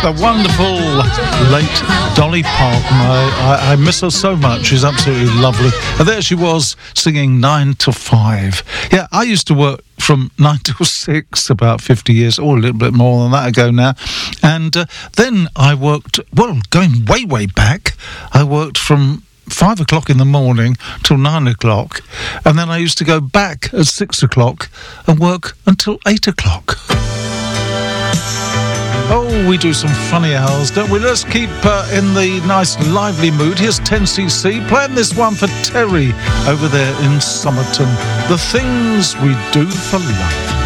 The wonderful late Dolly Parton. I miss her so much. She's absolutely lovely. And there she was singing 9 to 5. Yeah, I used to work from 9 till 6 about 50 years, or a little bit more than that ago now. And then I worked, well, going way back, I worked from 5 o'clock in the morning till 9 o'clock. And then I used to go back at 6 o'clock and work until 8 o'clock. Oh, we do some funny hours, don't we? Let's keep in the nice, lively mood. Here's 10cc playing this one for Terry over there in Somerton. The Things We Do for Love.